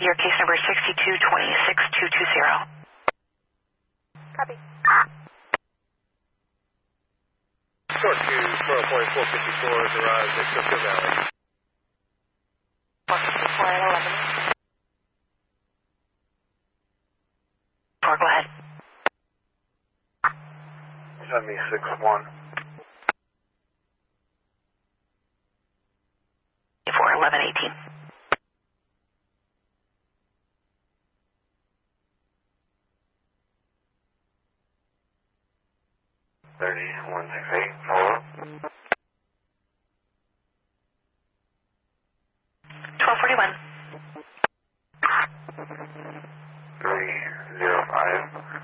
Your case number is 6226220. Copy. Short to 40454 has arrived at Cocoa Valley. 454 4, go ahead. Send me 6-1. 41118. $30-168, follow up.